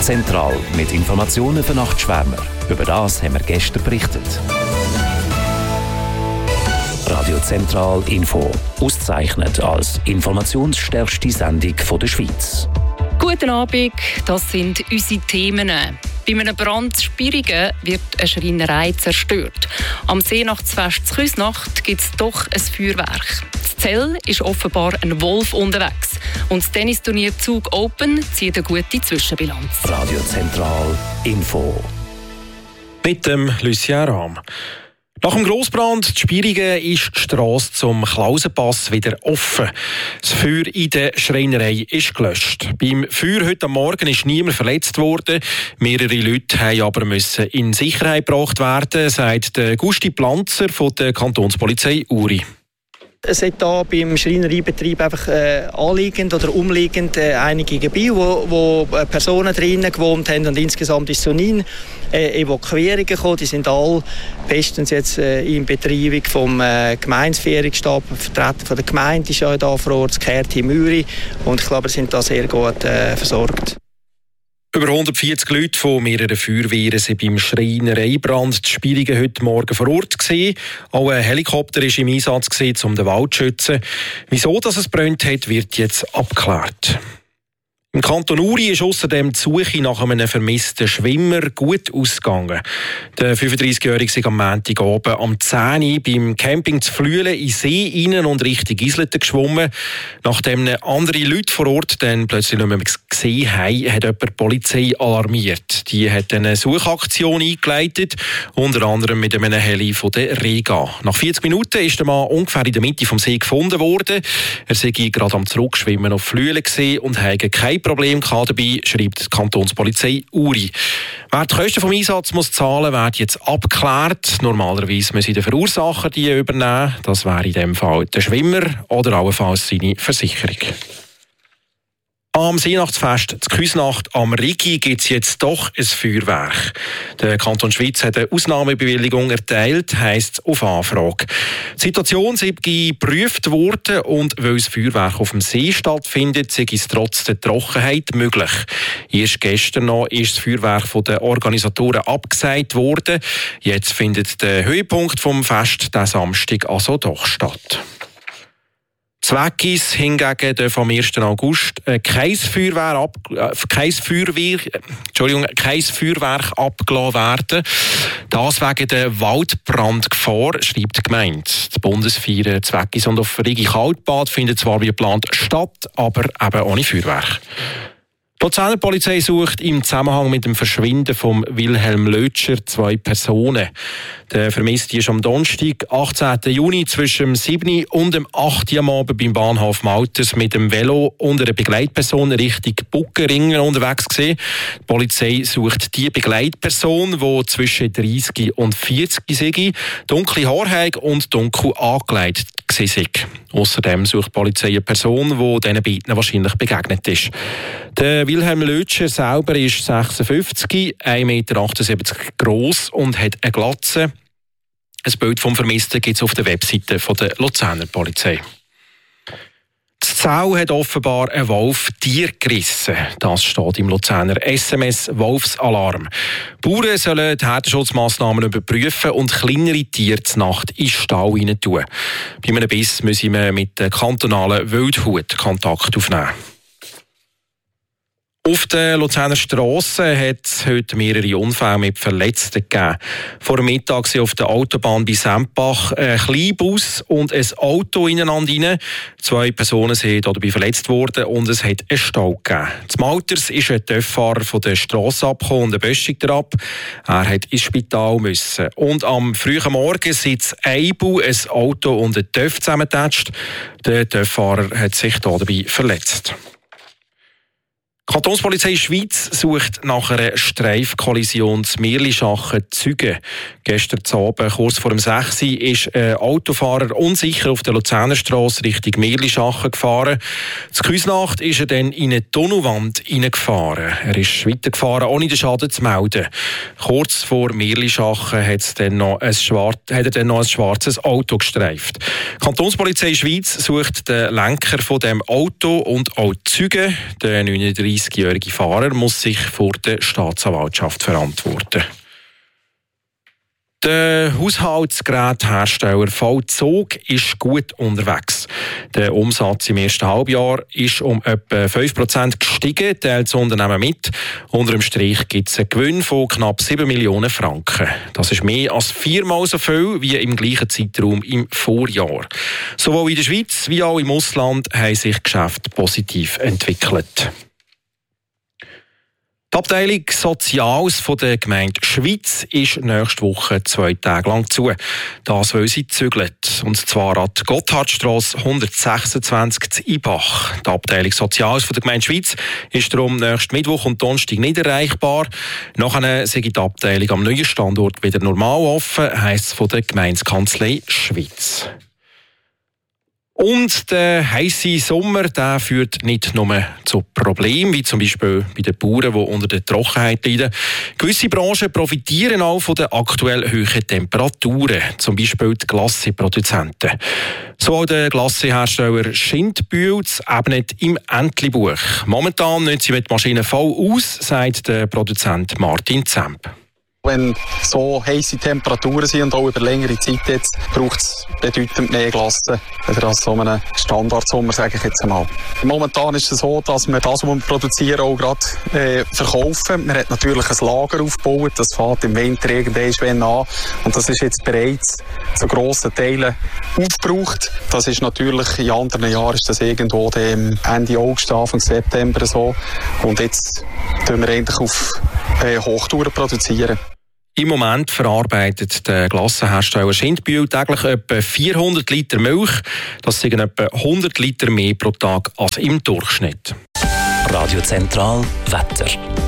Zentral mit Informationen für Nachtschwärmer. Über das haben wir gestern berichtet. Radio Zentral Info. Ausgezeichnet als informationsstärkste Sendung der Schweiz. Guten Abend, das sind unsere Themen. Bei einem Brand in Spierigen wird eine Schreinerei zerstört. Am Seenachtsfest zu Küsnacht gibt es doch ein Feuerwerk. In Zell ist offenbar ein Wolf unterwegs. Und das Tennisturnier Zug Open zieht eine gute Zwischenbilanz. Radio Zentral Info. Mit dem Lucien Rahm. Nach dem Grossbrand in Spierigen ist die Strasse zum Klausenpass wieder offen. Das Feuer in der Schreinerei ist gelöscht. Beim Feuer heute Morgen ist niemand verletzt worden. Mehrere Leute mussten aber in Sicherheit gebracht werden, sagt Gusti Planzer von der Kantonspolizei Uri. Es hat hier beim Schreinereibetrieb einfach anliegend oder umliegend einige Gebiete, wo Personen drinnen gewohnt haben, und insgesamt ist es zu 9 Evakuierungen gekommen. Die sind alle bestens jetzt in Betriebung vom Gemeindeferienstab. Vertreter von der Gemeinde ist ja da vor Ort, das Care-Team Uri, und ich glaube, wir sind da sehr gut versorgt. Über 140 Leute von mehreren Feuerwehren waren beim Schreinereibrand in Spierigen heute Morgen vor Ort gewesen. Auch ein Helikopter war im Einsatz, um den Wald zu schützen. Wieso es brennt hat, wird jetzt abgeklärt. Im Kanton Uri ist außerdem die Suche nach einem vermissten Schwimmer gut ausgegangen. Der 35-Jährige ist am Montagabend am 10 Uhr beim Camping zu Flüelen in See rein und Richtung Isleten geschwommen. Nachdem andere Leute vor Ort dann plötzlich nicht mehr gesehen haben, hat jemand die Polizei alarmiert. Die hat eine Suchaktion eingeleitet, unter anderem mit einem Heli von der Rega. Nach 40 Minuten ist der Mann ungefähr in der Mitte vom See gefunden worden. Er sei gerade am Zurückschwimmen auf Flüelen gesehen und habe kein Problem dabei, schreibt die Kantonspolizei Uri. Wer die Kosten vom Einsatz muss zahlen, wird jetzt abgeklärt. Normalerweise müssen der Verursacher die übernehmen. Das wäre in dem Fall der Schwimmer oder allenfalls seine Versicherung. Am Seenachtsfest zu Küsnacht am Rigi gibt es jetzt doch ein Feuerwerk. Der Kanton Schweiz hat eine Ausnahmebewilligung erteilt, heisst es auf Anfrage. Die Situation sei geprüft worden, und weil das Feuerwerk auf dem See stattfindet, sei es trotz der Trockenheit möglich. Erst gestern noch ist das Feuerwerk von den Organisatoren abgesagt worden. Jetzt findet der Höhepunkt vom Fest diesen Samstag also doch statt. Zweckis hingegen darf am 1. August kein Feuerwerk abgelassen werden. Das wegen der Waldbrandgefahr, schreibt die Gemeinde. Die Bundesfeier Zweckis und auf Rigi Kaltbad findet zwar wie geplant statt, aber eben ohne Feuerwerk. Die Luzerner Polizei sucht im Zusammenhang mit dem Verschwinden von Wilhelm Lötscher 2 Personen. Der Vermisste ist am Donnerstag, 18. Juni, zwischen dem 7. und dem 8. am Abend beim Bahnhof Malters mit dem Velo und einer Begleitperson Richtung Buckeringen unterwegs gewesen. Die Polizei sucht die Begleitperson, die zwischen 30 und 40 sei, dunkle Haare und dunkel angelegt war. Außerdem sucht die Polizei eine Person, die diesen beiden wahrscheinlich begegnet ist. Der Wilhelm Lötscher selber ist 56, 1,78 Meter gross und hat eine Glatze. Ein Bild vom Vermissten gibt es auf der Webseite der Luzerner Polizei. Das Zau hat offenbar ein Wolf Tier gerissen. Das steht im Luzerner SMS Wolfsalarm. Bauern sollen die Herdenschutzmassnahmen überprüfen und kleinere Tiere zur Nacht in den Stall rein tun. Bei einem Biss müssen wir mit der kantonalen Wildhut Kontakt aufnehmen. Auf den Luzerner Strassen hat es heute mehrere Unfälle mit Verletzten gegeben. Vor dem Mittag sind auf der Autobahn bei Sempach ein Kleinbus und ein Auto ineinander rein. 2 Personen sind dabei verletzt worden und es hat einen Stau gegeben. Zum Malters ist ein TÜV-Fahrer von der Strasse abgekommen und eine Böschung ab. Er musste ins Spital müssen. Und am frühen Morgen sind ein Eibu, ein Auto und ein TÜV zusammengetatscht. Der TÜV-Fahrer hat sich dabei verletzt. Die Kantonspolizei Schweiz sucht nach einer Streifkollision zu Mirlischachen Züge. Gestern Abend, kurz vor dem 6 Uhr, ist ein Autofahrer unsicher auf der Luzernerstrasse Richtung Mirlischachen gefahren. Zu Küsnacht ist er dann in eine Tunnelwand hineingefahren. Er ist weitergefahren, ohne den Schaden zu melden. Kurz vor Mirlischachen hat er dann noch ein schwarzes Auto gestreift. Die Kantonspolizei Schweiz sucht den Lenker von dem Auto und auch die Züge. Der 39 31-jährige Fahrer muss sich vor der Staatsanwaltschaft verantworten. Der Haushaltsgerätehersteller Vollzog ist gut unterwegs. Der Umsatz im ersten Halbjahr ist um etwa 5% gestiegen, teilt das Unternehmen mit. Unter dem Strich gibt es einen Gewinn von knapp 7 Millionen Franken. Das ist mehr als 4-mal so viel wie im gleichen Zeitraum im Vorjahr. Sowohl in der Schweiz wie auch im Ausland haben sich Geschäfte positiv entwickelt. Die Abteilung Soziales von der Gemeinde Schwyz ist nächste Woche 2 Tage lang zu. Das, weil sie zügelt. Und zwar an die Gotthardstrasse 126 zu Ibach. Die Abteilung Soziales von der Gemeinde Schwyz ist darum nächsten Mittwoch und Donnerstag nicht erreichbar. Nachher sei die Abteilung am neuen Standort wieder normal offen, heisst es von der Gemeindekanzlei Schwyz. Und der heisse Sommer, der führt nicht nur zu Problemen, wie zum Beispiel bei den Bauern, die unter der Trockenheit leiden. Gewisse Branchen profitieren auch von den aktuell hohen Temperaturen, zum Beispiel die Glasseproduzenten. So auch der Glassehersteller Schindbühl ebnet im Entlebuch. Momentan nimmt sie mit der Maschine voll aus, sagt der Produzent Martin Zemp. Wenn so heisse Temperaturen sind und auch über längere Zeit jetzt, braucht es bedeutend mehr Glasse als so einen Standardsommer, sage ich jetzt einmal. Momentan ist es so, dass wir das, was wir produzieren, auch gerade verkaufen. Man hat natürlich ein Lager aufgebaut, das fährt im Winter irgendwann an und das ist jetzt bereits zu grossen Teilen aufgebraucht. Das ist natürlich, in anderen Jahren ist das irgendwo Ende August, Anfang September so und jetzt tun wir eigentlich auf Hochtouren produzieren. Im Moment verarbeitet der Glassenhersteller Schindbühl täglich etwa 400 Liter Milch. Das sind etwa 100 Liter mehr pro Tag als im Durchschnitt. Radio Zentral Wetter.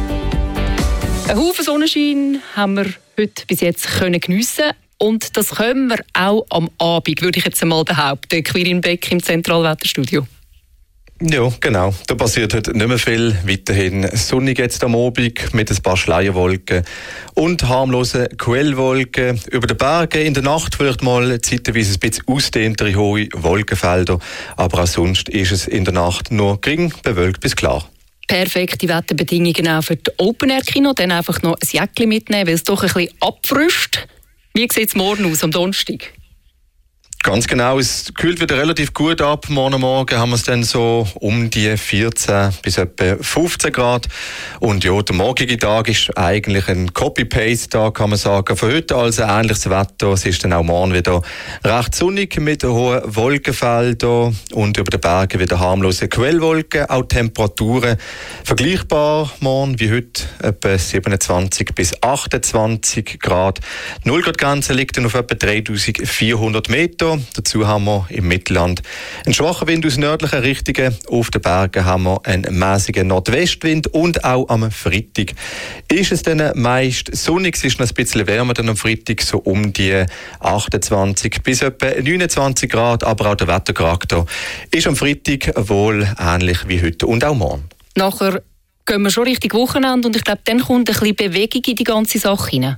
Ein Haufen Sonnenschein haben wir heute bis jetzt geniessen. Und das können wir auch am Abend, würde ich jetzt einmal behaupten. Quirin Beck im Zentralwetterstudio. Ja, genau. Da passiert heute nicht mehr viel. Weiterhin sonnig jetzt am Abend mit ein paar Schleierwolken und harmlosen Quellwolken. Über den Bergen in der Nacht vielleicht mal zeitweise ein bisschen ausdehntere hohe Wolkenfelder. Aber auch sonst ist es in der Nacht nur gering bewölkt bis klar. Perfekte Wetterbedingungen auch für das Open-Air-Kino. Dann einfach noch ein Jäckchen mitnehmen, weil es doch ein bisschen abfrischt. Wie sieht es morgen aus, am Donnerstag? Ganz genau, es kühlt wieder relativ gut ab. Morgen haben wir es dann so um die 14 bis etwa 15 Grad. Und ja, der morgige Tag ist eigentlich ein Copy-Paste-Tag, kann man sagen. Von heute also ähnliches Wetter. Es ist dann auch morgen wieder recht sonnig mit hohen Wolkenfeldern und über den Bergen wieder harmlose Quellwolken. Auch Temperaturen vergleichbar morgen wie heute, etwa 27 bis 28 Grad. 0 Grad Grenze liegt dann auf etwa 3400 Meter. Dazu haben wir im Mittelland einen schwachen Wind aus nördlichen Richtungen. Auf den Bergen haben wir einen mäßigen Nordwestwind und auch am Freitag ist es dann meist sonnig. Es ist noch ein bisschen wärmer dann am Freitag, so um die 28 bis etwa 29 Grad. Aber auch der Wettercharakter ist am Freitag wohl ähnlich wie heute und auch morgen. Nachher gehen wir schon Richtung Wochenende und ich glaube, dann kommt ein bisschen Bewegung in die ganze Sache hinein.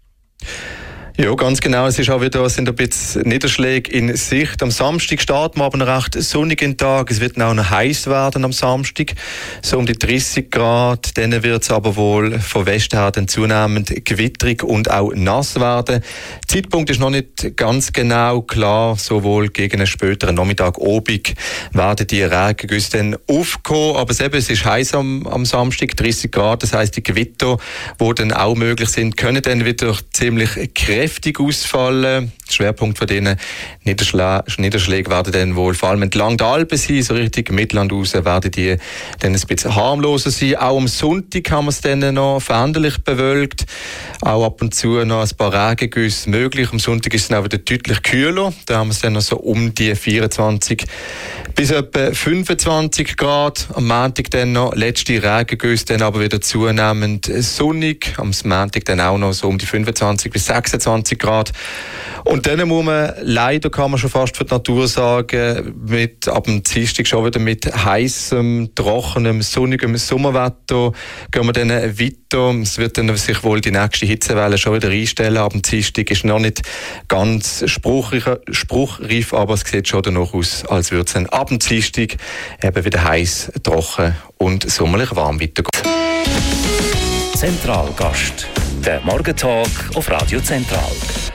Ja, ganz genau. Es ist auch wieder, sind ein bisschen Niederschläge in Sicht. Am Samstag starten wir aber einen recht sonnigen Tag. Es wird auch noch heiß werden am Samstag, so um die 30 Grad. Dann wird es aber wohl von Westen her dann zunehmend gewitterig und auch nass werden. Der Zeitpunkt ist noch nicht ganz genau klar. Sowohl gegen einen späteren Nachmittag, Abend werden die Regengüsse dann aufkommen. Aber es ist heiß am Samstag, 30 Grad. Das heisst, die Gewitter, die dann auch möglich sind, können dann wieder ziemlich kräftig ausfallen. Der Schwerpunkt von diesen Niederschlägen werden dann wohl vor allem entlang der Alpen sein, so richtig Mittelland raus werden die dann ein bisschen harmloser sein. Auch am Sonntag haben wir es dann noch veränderlich bewölkt. Auch ab und zu noch ein paar Regengüsse möglich. Am Sonntag ist es dann auch wieder deutlich kühler. Da haben wir es dann noch so um die 24 bis etwa 25 Grad. Am Montag dann noch letzte Regengüsse, dann aber wieder zunehmend sonnig. Am Montag dann auch noch so um die 25 bis 26 25 Grad. Und dann muss man, leider kann man schon fast für die Natur sagen, ab dem Dienstag schon wieder mit heißem, trockenem, sonnigem Sommerwetter gehen wir dann weiter. Es wird dann sich wohl die nächste Hitzewelle schon wieder einstellen. Ab dem Dienstag ist noch nicht ganz spruchreif, aber es sieht schon danach aus, als würde es dann ab dem Dienstag eben wieder heiß, trocken und sommerlich warm weitergehen. Zentralgast. Der Morgentalk auf Radio Zentral.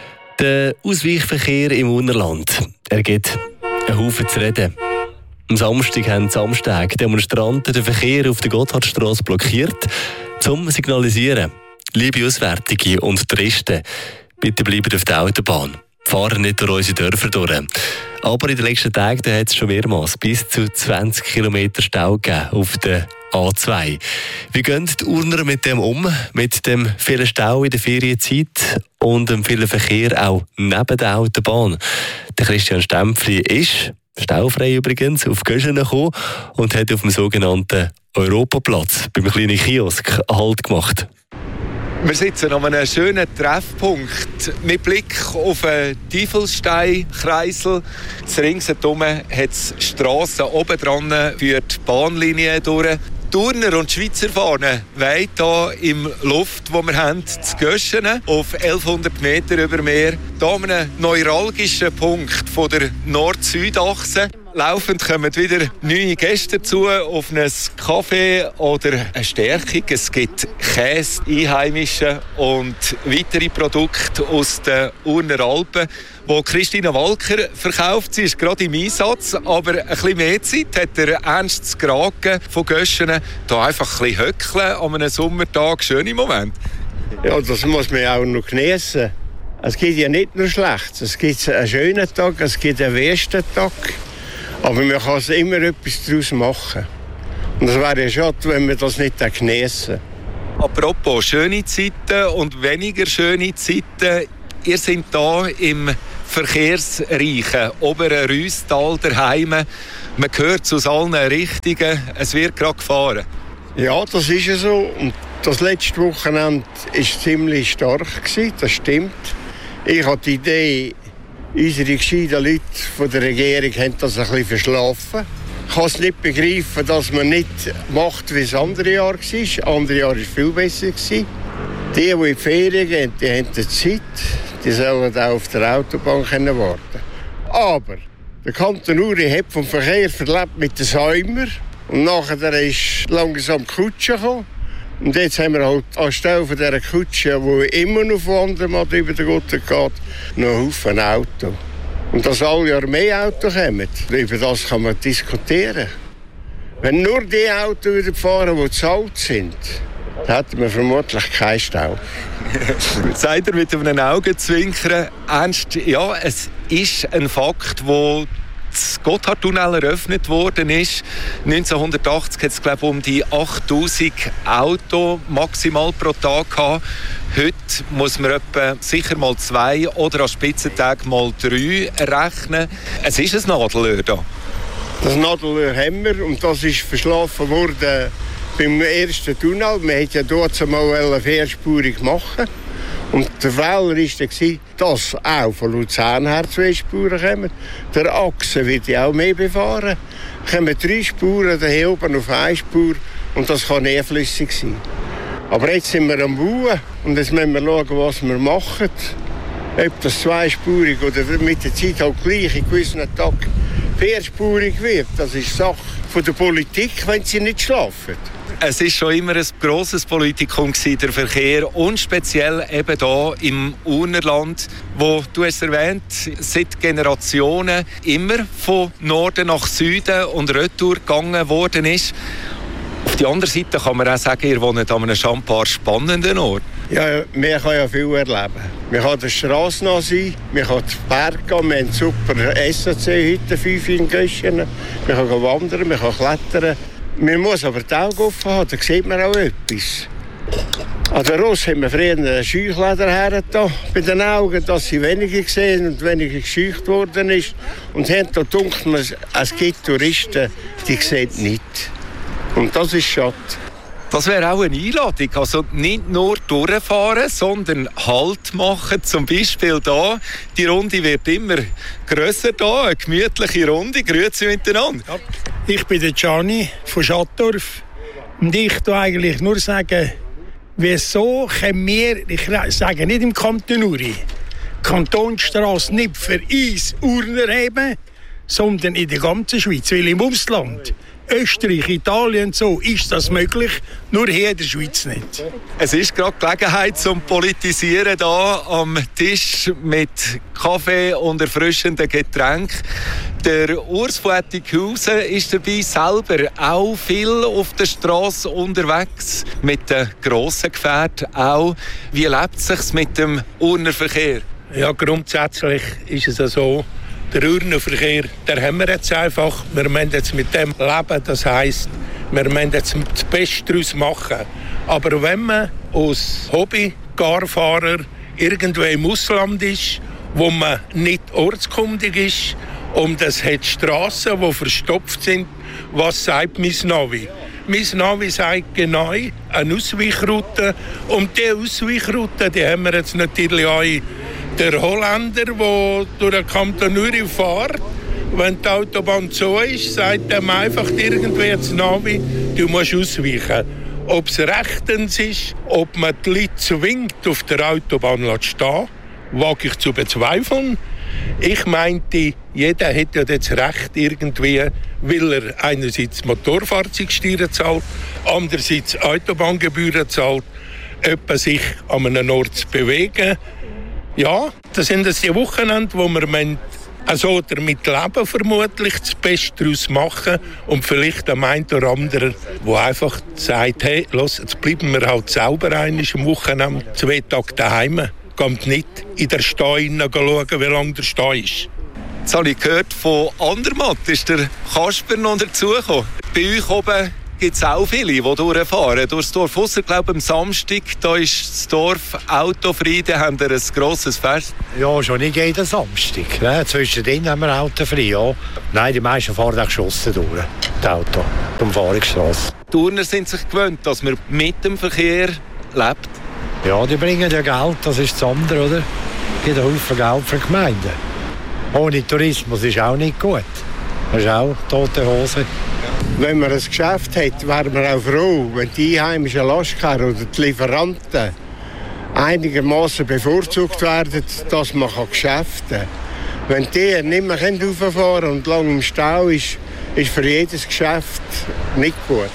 Der Ausweichverkehr im Urnerland. Er gibt einen Haufen zu reden. Am Samstag haben Demonstranten den Verkehr auf der Gotthardstrasse blockiert, um zu signalisieren: liebe Auswärtige und Touristen, bitte bleibt auf der Autobahn. Fahren nicht durch unsere Dörfer durch. Aber in den letzten Tagen hat es schon mehrmals bis zu 20 Kilometer Stau gegeben auf der A2. Wie gehen die Urner mit dem um? Mit dem vielen Stau in der Ferienzeit und dem vielen Verkehr auch neben der Autobahn? Der Christian Stempfli ist, staufrei übrigens, auf Göschen gekommen und hat auf dem sogenannten Europaplatz beim kleinen Kiosk Halt gemacht. Wir sitzen an einem schönen Treffpunkt mit Blick auf den Teufelstein-Kreisel. Ringsherum hat es Strassen oben dran, führt die Bahnlinie durch. Turner und Schweizer Fahnen weit hier im Luft, wo wir haben, zu Göschen, auf 1100 Meter über Meer. Hier an einem neuralgischen Punkt von der Nord-Süd-Achse. Laufend kommen wieder neue Gäste dazu auf ein Kaffee oder eine Stärkung. Es gibt Käse, einheimische und weitere Produkte aus den Urner Alpen, wo Christina Walker verkauft. Sie ist gerade im Einsatz, aber ein bisschen mehr Zeit hat der Ernst Zgragen von Göschen. Hier einfach ein bisschen höckeln an einem Sommertag. Schöne Moment. Ja, das muss man auch noch genießen. Es gibt ja nicht nur Schlechtes. Es gibt einen schönen Tag, es gibt einen ersten Tag. Aber man kann immer etwas daraus machen. Und es wäre ja schade, wenn wir das nicht geniessen. Apropos schöne Zeiten und weniger schöne Zeiten. Ihr seid hier im verkehrsreichen oberen Rüsstal daheim. Man hört es aus allen Richtungen. Es wird gerade gefahren. Ja, das ist ja so. Und das letzte Wochenende war ziemlich stark. Das stimmt. Ich hatte die Idee, unsere gescheiten Leute von der Regierung haben das ein bisschen verschlafen. Ich kann es nicht begreifen, dass man nicht macht, wie es andere Jahr war. Das andere Jahr war viel besser. Die in die Ferien gehen, die haben die Zeit. Die sollen auch auf der Autobahn warten. Aber der Kanton Uri hat vom Verkehr verlebt mit den Säumer. Und nachher ist langsam die Kutsche gekommen. Und jetzt haben wir halt anstelle von dieser Kutsche, die immer noch von Andermatt über den Gotthard geht, noch einen Haufen Autos. Und dass alle Jahre mehr Autos kommen, über das kann man diskutieren. Wenn nur die Autos wieder fahren, die bezahlt sind, dann hätten wir vermutlich keinen Stau. Seid ihr mit einem Augenzwinkern ernst? Ja, es ist ein Fakt, wo das Gotthardtunnel eröffnet worden ist. 1980 hat es, glaube ich, um die 8000 Autos maximal pro Tag gehabt. Heute muss man etwa sicher mal 2 oder an Spitzentagen mal 3 rechnen. Es ist ein Nadelöhr da. Das Nadelöhr haben wir und das ist verschlafen worden beim ersten Tunnel. Wir wollten ja dort mal eine vierspurig machen. Und der Fehler war, dass auch von Luzern her 2 Spuren kommen. Der Achse wird ja auch mehr befahren. Es kommen 3 Spuren, hier oben auf 1 Spur. Und das kann nie flüssig sein. Aber jetzt sind wir am Bauen und jetzt müssen wir schauen, was wir machen. Ob das 2-spurig oder mit der Zeit halt gleich in gewissen Tagen 4-spurig wird. Das ist Sache von der Politik, wenn sie nicht schlafen. Es war schon immer ein grosses Politikum, der Verkehr, und speziell eben hier im Urnerland, wo, du hast erwähnt, seit Generationen immer von Norden nach Süden und retour gegangen worden ist. Auf der anderen Seite kann man auch sagen, ihr wohnt an einem schon ein paar spannenden Ort. Ja, man kann ja viel erleben. Man kann der Strasse noch sein, man kann den Berg gehen, wir haben super SAC-Hütten, 5 in Göschen. Man kann wandern, man kann klettern. Man muss aber die Augen offen haben, da sieht man auch etwas. An der Ross haben wir früher einen Scheuchleder hergetan, bei den Augen, dass sie weniger gesehen und weniger gescheucht worden ist. Und da denkt man, es gibt Touristen, die sehen nicht. Und das ist schade. Das wäre auch eine Einladung. Also nicht nur durchfahren, sondern Halt machen. Zum Beispiel hier. Die Runde wird immer grösser hier. Eine gemütliche Runde. Grüezi miteinander. Ja. Ich bin der Gianni von Schattdorf. Und ich will eigentlich nur sagen, wieso können wir, ich sage nicht im Kanton Uri, Kantonsstrasse nicht für uns Urner haben, sondern in der ganzen Schweiz. Weil im Ausland, Österreich, Italien und so, ist das möglich, nur hier in der Schweiz nicht. Es ist gerade Gelegenheit zum Politisieren hier am Tisch mit Kaffee und erfrischenden Getränken. Der Urs von Ettighausen ist dabei, selber auch viel auf der Straße unterwegs, mit den grossen Gefährten auch. Wie lebt es sich mit dem Urner Verkehr? Ja, grundsätzlich ist es so, der Urnenverkehr, den haben wir jetzt einfach. Wir müssen jetzt mit dem leben. Das heisst, wir müssen jetzt das Beste daraus machen. Aber wenn man als Hobby-Garfahrer irgendwo im Ausland ist, wo man nicht ortskundig ist, und es hat Strassen, die verstopft sind, was sagt mein Navi? Mein Navi sagt genau eine Ausweichroute. Und diese Ausweichroute, die haben wir jetzt natürlich auch. Der Holländer, der durch den Kanton Uri fährt, wenn die Autobahn zu ist, sagt ihm einfach irgendwie das Navi, du musst ausweichen. Ob es rechtens ist, ob man die Leute zwingt, auf der Autobahn zu stehen, wage ich zu bezweifeln. Ich meinte, jeder hat ja das Recht irgendwie, weil er einerseits Motorfahrzeugsteuern zahlt, andererseits Autobahngebühren zahlt, sich an einem Ort zu bewegen. Ja, das sind die Wochenende, wo wir also damit leben, vermutlich das Beste daraus machen und vielleicht am einen oder anderen, der einfach sagt, hey, los, jetzt bleiben wir halt selber am Wochenende 2 Tage daheim. Geht nicht in der Stau schauen, wie lange der Stau ist. Jetzt habe ich gehört, von Andermatt ist der Kasper noch dazugekommen. Bei euch oben gibt es auch viele, die durchfahren. Durchs Dorf Husser, glaube ich, am Samstag, da ist das Dorf autofrei, da haben wir ein grosses Fest. Ja, schon nicht jeden Samstag. Ne? Zwischendrin haben wir autofrei, ja. Nein, die meisten fahren auch geschossen durch, das Auto, die Umfahrungsstrasse. Die Urner sind sich gewöhnt, dass man mit dem Verkehr lebt. Ja, die bringen ja Geld, das ist das andere, oder? Die geben einen Haufen Geld für die Gemeinden. Ohne Tourismus ist auch nicht gut. Das ist auch tote Hose. Wenn man ein Geschäft hat, wären wir auch froh, wenn die einheimischen Lastkärer oder die Lieferanten einigermaßen bevorzugt werden, dass man Geschäfte kann. Wenn die nicht mehr rauffahren können und lange im Stau ist für jedes Geschäft nicht gut.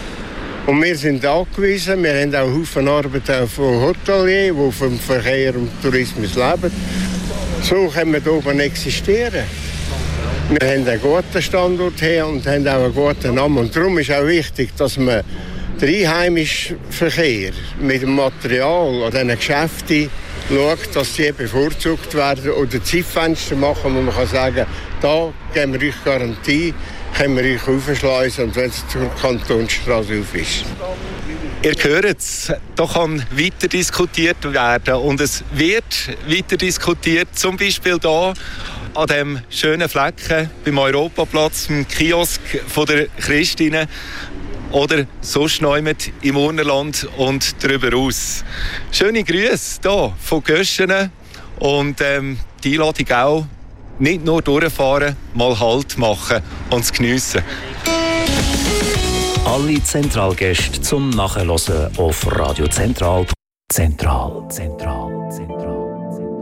Und wir sind angewiesen, wir haben auch Haufen Arbeit von Hoteliers, die vom Verkehr und Tourismus leben. So können wir hier oben existieren. Wir haben einen guten Standort hier und haben auch einen guten Namen. Und darum ist auch wichtig, dass man den einheimischen Verkehr mit dem Material an diesen Geschäften schaut, dass sie bevorzugt werden oder Zeitfenster machen, wo man kann sagen, da geben wir euch Garantie, können wir euch aufschleusen und wenn es zur Kantonsstraße auf ist. Ihr hört es, da kann weiter diskutiert werden und es wird weiter diskutiert, zum Beispiel hier an diesem schönen Flecken beim Europaplatz, im Kiosk von der Christine oder sonst noch im Urnerland und darüber aus. Schöne Grüße hier von Göschenen und die Einladung auch, nicht nur durchfahren, mal Halt machen und es geniessen. Alle Zentralgäste zum Nachhören auf Radio Zentral. Zentral.